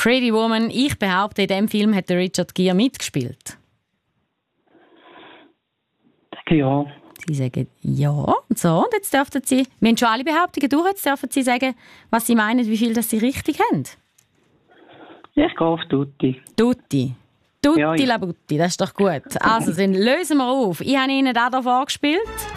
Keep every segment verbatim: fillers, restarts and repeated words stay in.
Pretty Woman. Ich behaupte, in diesem Film hat der Richard Gere mitgespielt. Ja. Sie sagen ja. Und so, und jetzt dürfen Sie, wir haben schon alle Behauptungen durch, jetzt dürfen Sie sagen, was Sie meinen, wie viel das Sie richtig haben. Ich gehe auf Tutti. Tutti. Tutti Ja, ja. la Butti, das ist doch gut. Also, dann lösen wir auf. Ich habe Ihnen da vorgespielt.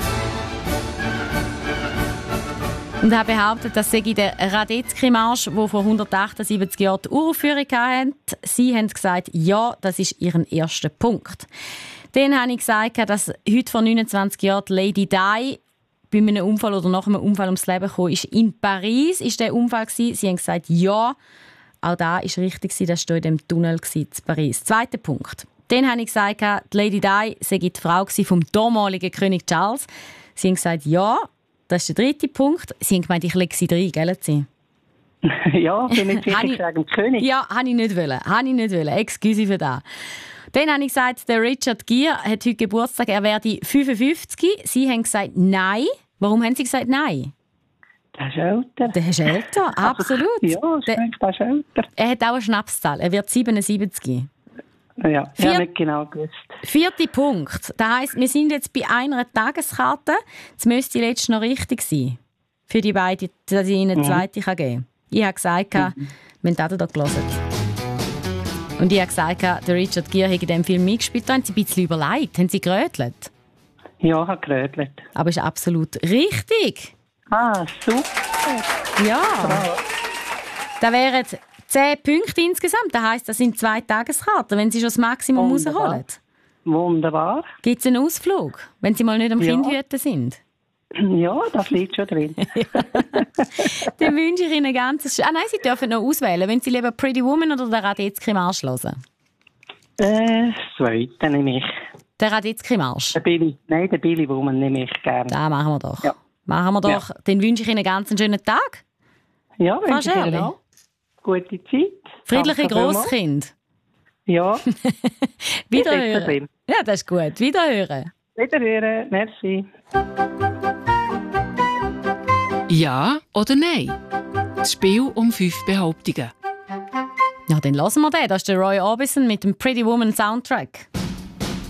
Und habe behauptet, das sei der Radetzky-Marsch, der vor hundertachtundsiebzig Jahren die Uraufführung hatte. Sie haben gesagt, ja, das ist Ihr erster Punkt. Dann habe ich gesagt, dass heute vor neunundzwanzig Jahren Lady Di bei einem Unfall oder nach einem Unfall ums Leben gekommen ist. In Paris war der Unfall. Sie haben gesagt, ja, auch da war richtig, das war in dem Tunnel in Paris. Zweiter Punkt. Dann habe ich gesagt, die Lady Di sei die Frau vom damaligen König Charles. Sie haben gesagt, ja, das ist der dritte Punkt. Sie haben gemeint, ich lege sie rein, gell? Sie? Ja, bin ich sicher ich, wegen dem König. Ja, habe ich nicht wollen. Habe ich nicht wollen. Excuse für das. Dann habe ich gesagt, der Richard Gere hat heute Geburtstag, er werde fünfundfünfzig. Sie haben gesagt, nein. Warum haben Sie gesagt, nein? Der ist älter. Der ist älter, absolut. Ja, ich denke, der ist älter. Er hat auch eine Schnapszahl, er wird siebenundsiebzig. Ja, ich Vier- habe nicht genau gewusst. Vierter Punkt. Das heisst, wir sind jetzt bei einer Tageskarte. Jetzt müsste jetzt noch richtig sein. Für die beiden, dass ich Ihnen eine zweite geben kann. Ich habe gesagt, mhm. wir haben das hier gelesen. Und ich habe gesagt, der Richard Gere hat in diesem Film mitgespielt. Da haben Sie ein bisschen überlegt. Haben Sie gerötelt? Ja, ich habe gerötelt. Aber ist absolut richtig. Ah, super. Ja. Bravo. Das wären zehn Punkte insgesamt. Das heisst, das sind zwei Tageskarten, wenn Sie schon das Maximum Wunderbar. rausholen. Wunderbar. Gibt es einen Ausflug, wenn Sie mal nicht am Ja. Kind hüten sind? Ja, das liegt schon drin. Dann wünsche ich Ihnen ganz... Ah nein, Sie dürfen noch auswählen. Wenn Sie lieber Pretty Woman oder den Radetzky-Marsch hören? Äh, das zweite nehme ich. Der Radetzky-Marsch? Der Billy. Nein, der Billy Woman nehme ich gerne. Das machen wir doch. Ja. Machen wir doch. Ja. Dann wünsche ich Ihnen ganz einen schönen Tag. Ja, Frau wünsche ich Scherli. Ihnen auch. Gute Zeit. Friedliche Danke vielmals. Grosskind. Ja, Wiederhören. drin. Ja, das ist gut. Wiederhören. wiederhören. Merci. Ja oder nein? Das Spiel um fünf Behauptungen. Ja, dann lassen wir den. Das ist der Roy Orbison mit dem Pretty Woman Soundtrack.